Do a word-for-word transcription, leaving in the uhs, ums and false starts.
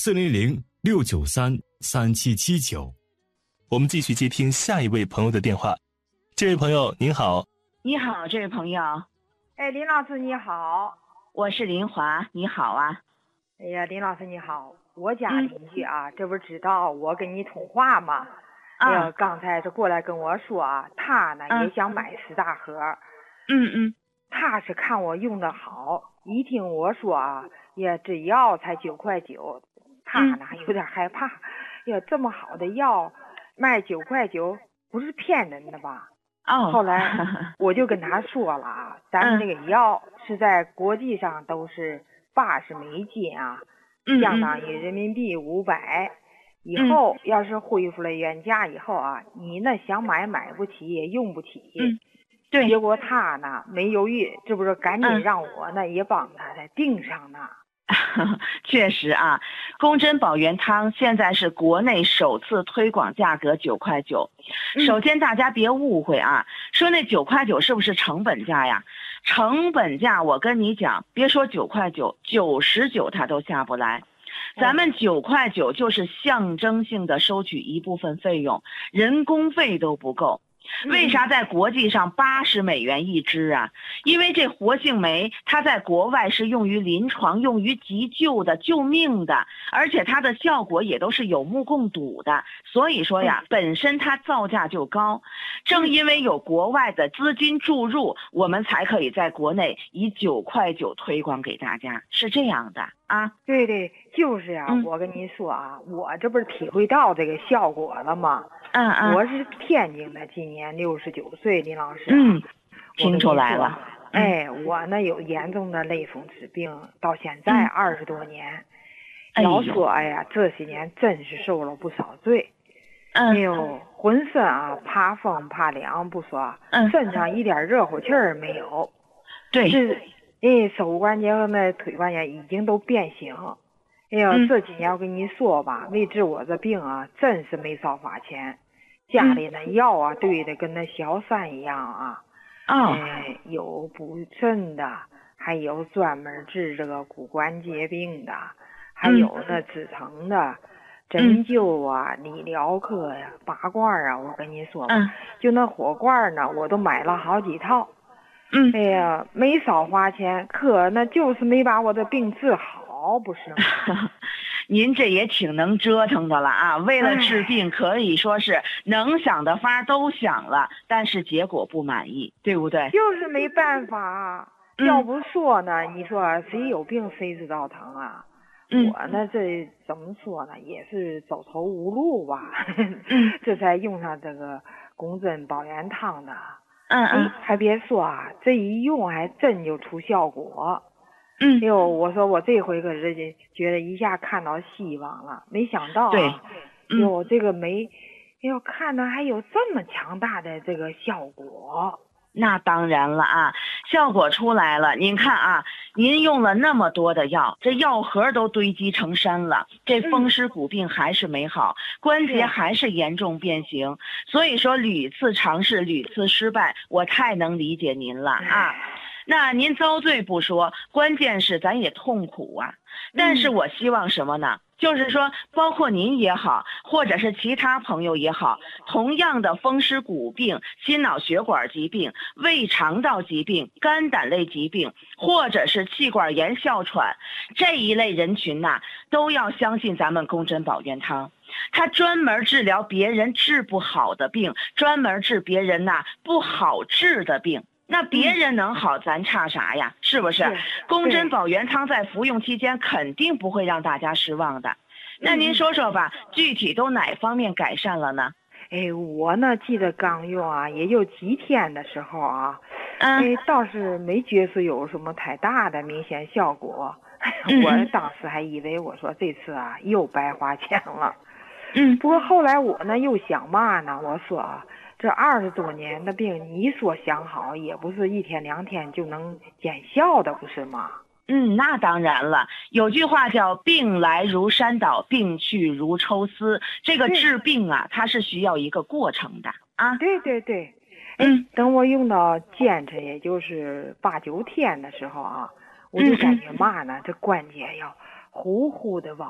四零零六九三三七七九。 我们继续接听下一位朋友的电话。这位朋友您好。 你好，这位朋友。 哎，林老师你好。 我是林华，你好啊。 哎呀，林老师你好，我家邻居啊，嗯、这不知道我跟你通话吗？ 啊、 哎呀，刚才这过来跟我说啊，他呢、嗯、也想买四大盒。 嗯嗯。 他是看我用的好，一听我说啊，呀，这药才九块九，他呢有点害怕。呀，这么好的药卖九块九，不是骗人的吧？ 哦。 后来我就跟他说了啊，咱们这个药是在国际上都是八十美金啊， 嗯、 相当于人民币五百。以后要是恢复了原价以后啊，你呢想买买不起也用不起。 嗯，对。 结果他呢没犹豫，这不是赶紧让我呢、嗯、也帮他再订上呢。 确实啊，公珍保元汤现在是国内首次推广，价格九块九。首先大家别误会啊，说那九块九是不是成本价呀？成本价我跟你讲，别说九块九，九十九它都下不来。咱们九块九就是象征性的收取一部分费用，人工费都不够。为啥在国际上八十美元一支啊？因为这活性酶它在国外是用于临床、用于急救的、救命的，而且它的效果也都是有目共睹的。所以说呀，本身它造价就高。正因为有国外的资金注入，我们才可以在国内以九块九推广给大家，是这样的啊。 对对，就是呀、啊嗯，我跟你说啊，我这不是体会到这个效果了吗？ 嗯嗯， 我是天津的，今年六十九岁，林老师、啊。 嗯，听出来了。 哎，我呢有严重的类风湿病，到现在二十多年。 嗯、 要说哎呀，这些年真是受了不少罪。 嗯， 哎呦，浑身啊怕风怕凉不说， 嗯， 身上一点热乎气儿没有。 对。 是，哎，手关节和那腿关节已经都变形。哎呀， 嗯、 这几年我跟你说吧，为治我这病啊，真是没少花钱。家里那药啊，堆的跟那小山一样啊。 哦。 哎，有补肾的，还有专门治这个骨关节病的，还有那止疼的， 嗯、 针灸啊、理疗科呀、拔罐啊。我跟你说吧， 嗯、 就那火罐呢，我都买了好几套。 嗯。 哎呀，没少花钱，可那就是没把我的病治好，不是吗？ 您这也挺能折腾的了啊！为了治病，可以说是能想的法都想了，但是结果不满意，对不对？ 就是没办法， 嗯、 要不说呢，你说谁有病谁知道疼啊？ 嗯、 我呢，这怎么说呢，也是走投无路吧， 嗯、 这才用上这个公珍保元汤的。 嗯嗯， 还别说啊，这一用还真就出效果。 嗯， 哟，我说我这回可是觉得一下看到希望了，没想到啊， 对，嗯、 哟，这个酶，哟，看到还有这么强大的这个效果。 那当然了啊，效果出来了。您看啊，您用了那么多的药，这药盒都堆积成山了，这风湿骨病还是没好，嗯、关节还是严重变形。所以说屡次尝试，屡次失败，我太能理解您了啊。那您遭罪不说，关键是咱也痛苦啊。但是我希望什么呢？嗯、就是说，包括您也好，或者是其他朋友也好，同样的风湿骨病、心脑血管疾病、胃肠道疾病、肝胆类疾病，或者是气管炎、哮喘这一类人群呐、啊，都要相信咱们公珍保元汤。它专门治疗别人治不好的病，专门治别人呐、啊、不好治的病。那别人能好，咱差啥呀？是不是？公珍保元汤在服用期间肯定不会让大家失望的。那您说说吧，嗯、具体都哪方面改善了呢？ 哎，我呢记得刚用啊，也就几天的时候啊， 嗯、 哎，倒是没觉出有什么太大的明显效果。 嗯、 我当时还以为我说这次啊又白花钱了。 嗯， 不过后来我呢又想嘛呢，我说啊。这二十多年的病，你说想好也不是一天两天就能见效的，不是吗？ 嗯，那当然了。有句话叫“病来如山倒，病去如抽丝”。这个治病啊，它是需要一个过程的啊。 对对对。 嗯， 等我用到坚持，也就是八九天的时候啊，我就感觉嘛呢，这关节要呼呼的往